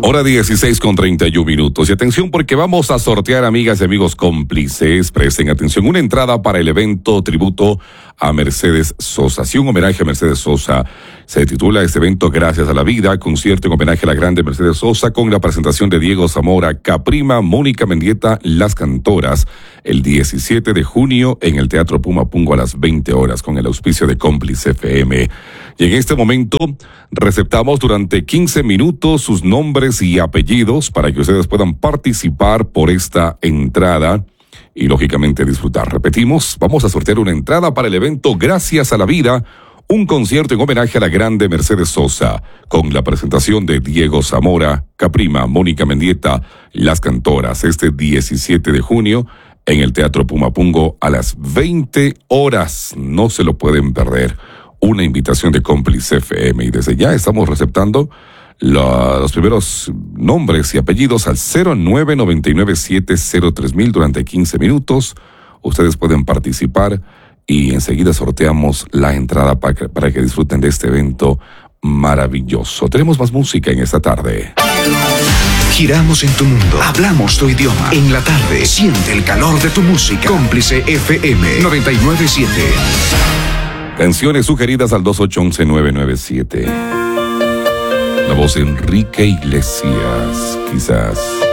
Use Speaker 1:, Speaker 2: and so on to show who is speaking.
Speaker 1: Hora 16:31. Y atención porque vamos a sortear, amigas y amigos cómplices. Presten atención. Una entrada para el evento tributo a Mercedes Sosa. Sí, un homenaje a Mercedes Sosa. Se titula este evento Gracias a la Vida. Concierto en homenaje a la grande Mercedes Sosa con la presentación de Diego Zamora, Caprima, Mónica Mendieta, Las Cantoras. El 17 de junio en el Teatro Puma Pungo a las 20 horas con el auspicio de Cómplice FM. Y en este momento receptamos durante 15 minutos sus nombres y apellidos para que ustedes puedan participar por esta entrada y lógicamente disfrutar. Repetimos, vamos a sortear una entrada para el evento Gracias a la Vida, un concierto en homenaje a la grande Mercedes Sosa, con la presentación de Diego Zamora, Caprima, Mónica Mendieta, Las Cantoras, este 17 de junio en el Teatro Puma Pungo a las 20 horas. No se lo pueden perder. Una invitación de Cómplice FM y desde ya estamos receptando los primeros nombres y apellidos al 0999703000 durante 15 minutos. Ustedes pueden participar y enseguida sorteamos la entrada para que disfruten de este evento maravilloso. Tenemos más música en esta tarde.
Speaker 2: Giramos en tu mundo, hablamos tu idioma. En la tarde, siente el calor de tu música. Cómplice FM 997.
Speaker 1: Canciones sugeridas al 2811-997. La voz de Enrique Iglesias, quizás.